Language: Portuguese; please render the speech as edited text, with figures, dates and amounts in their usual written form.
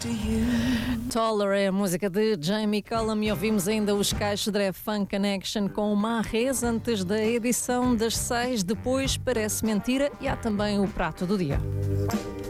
Taller é a música de Jamie Cullum e ouvimos ainda os Caixodré Funk Connection com o Marrez antes da edição das 6. Depois parece mentira e há também o prato do dia.